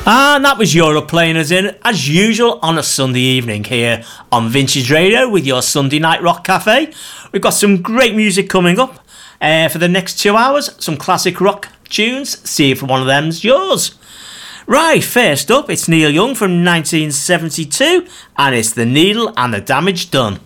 And that was Europe playing us in, as usual, on a Sunday evening here on Vintage Radio with your Sunday Night Rock Cafe. We've got some great music coming up for the next 2 hours, some classic rock tunes, see if one of them's yours. Right, first up, it's Neil Young from 1972, and it's The Needle and the Damage Done.